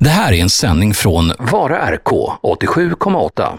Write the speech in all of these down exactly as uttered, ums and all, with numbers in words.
Det här är en sändning från Vara R K åttiosju komma åtta.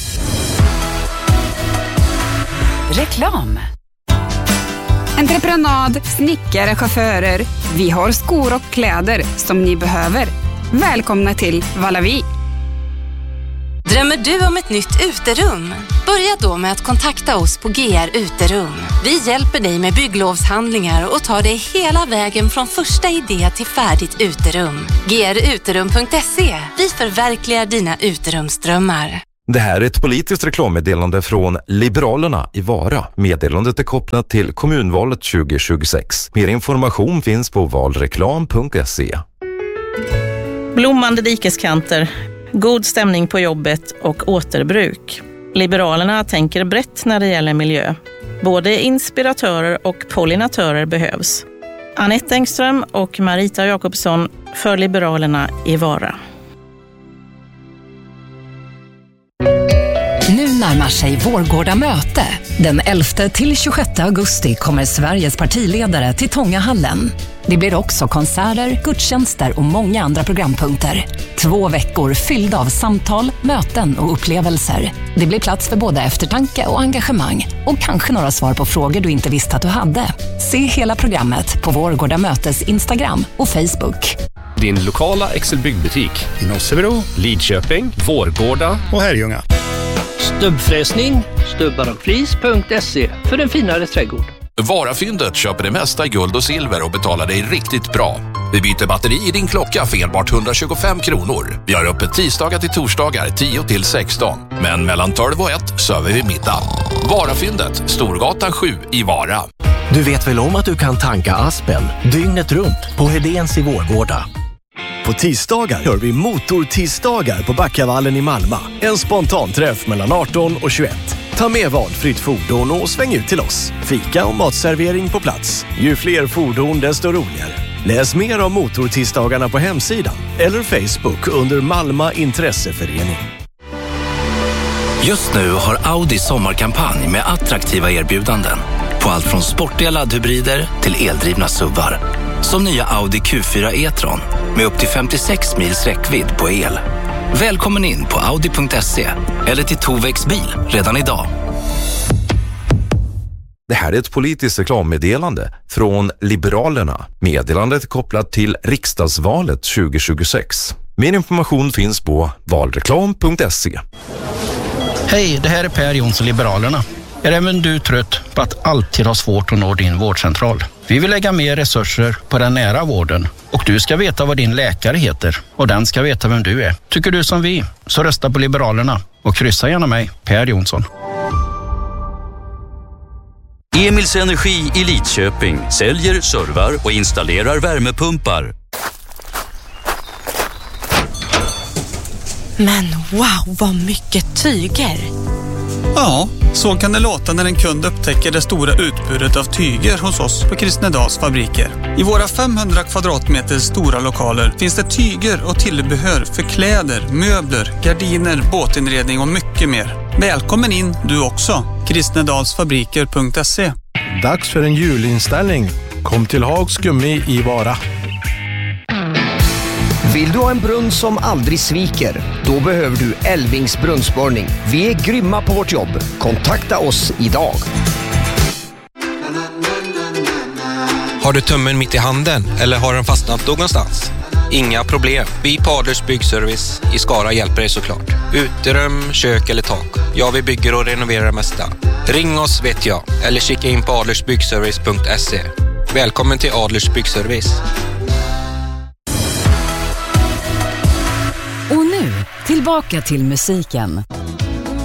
Reklam. Entreprenad, snickare, chaufförer. Vi har skor och kläder som ni behöver. Välkomna till Valavi. Drömmer du om ett nytt uterum? Börja då med att kontakta oss på G R Uterum. Vi hjälper dig med bygglovshandlingar och tar dig hela vägen från första idé till färdigt uterum. G R uterum punkt se. Vi förverkligar dina uterumsdrömmar. Det här är ett politiskt reklammeddelande från Liberalerna i Vara. Meddelandet är kopplat till kommunvalet tjugo tjugosex. Mer information finns på valreklam punkt se. Blommande dikeskanter, god stämning på jobbet och återbruk. Liberalerna tänker brett när det gäller miljö. Både inspiratörer och pollinatörer behövs. Anette Engström och Marita Jakobsson för Liberalerna i Vara. Nu närmar sig Vårgårda möte. Den elfte till tjugosjätte augusti kommer Sveriges partiledare till Tångahallen. Det blir också konserter, gudstjänster och många andra programpunkter. Två veckor fyllda av samtal, möten och upplevelser. Det blir plats för både eftertanke och engagemang. Och kanske några svar på frågor du inte visste att du hade. Se hela programmet på Vårgårda mötes Instagram och Facebook. Din lokala Excel-byggbutik i Nossebro, Lidköping, Vårgårda och Herrljunga. Stubbfräsning, stubbar och flis punkt se för en finare trädgård. Varafyndet köper det mesta i guld och silver och betalar dig riktigt bra. Vi byter batteri i din klocka för enbart hundratjugofem kronor. Vi har öppet tisdagar till torsdagar tio till sexton. Men mellan tolv och ett söver vi middag. Varafyndet, Storgatan sju i Vara. Du vet väl om att du kan tanka Aspen dygnet runt på Hedéns i Vårgårda? På tisdagar gör vi motortisdagar på Backavallen i Malmö. En spontanträff mellan arton och tjugoett. Ta med valfritt fordon och sväng ut till oss. Fika och matservering på plats. Ju fler fordon desto roligare. Läs mer om motortisdagarna på hemsidan eller Facebook under Malmö Intresseförening. Just nu har Audi sommarkampanj med attraktiva erbjudanden på allt från sportiga laddhybrider till eldrivna SUVar. Som nya Audi Q fyra e-tron med upp till femtiosex mils räckvidd på el. Välkommen in på audi punkt se eller till Tovex bil redan idag. Det här är ett politiskt reklammeddelande från Liberalerna. Meddelandet är kopplat till riksdagsvalet tjugo tjugosex. Mer information finns på valreklam punkt se. Hej, det här är Per Jonsson, Liberalerna. Är även du trött på att alltid ha svårt att nå din vårdcentral? Vi vill lägga mer resurser på den nära vården och du ska veta vad din läkare heter och den ska veta vem du är. Tycker du som vi, så rösta på Liberalerna och kryssa gärna mig, Per Jonsson. Emils Energi i Lidköping säljer, servar och installerar värmepumpar. Men wow, vad mycket tyger! Ja, så kan det låta när en kund upptäcker det stora utbudet av tyger hos oss på Kristnedals fabriker. I våra femhundra kvadratmeter stora lokaler finns det tyger och tillbehör för kläder, möbler, gardiner, båtinredning och mycket mer. Välkommen in du också, kristnedalsfabriker punkt se. Dags för en julinställning. Kom till Hags Gummi i Vara. Vill du ha en brunn som aldrig sviker? Då behöver du Älvings brunnsborrning. Vi är grymma på vårt jobb. Kontakta oss idag. Har du tummen mitt i handen eller har den fastnat någonstans? Inga problem. Vi på Adlers Byggservice i Skara hjälper dig såklart. Uterum, kök eller tak. Ja, vi bygger och renoverar det mesta. Ring oss vet jag eller kika in på adlers byggservice punkt se. Välkommen till Adlers Byggservice. Och nu, tillbaka till musiken.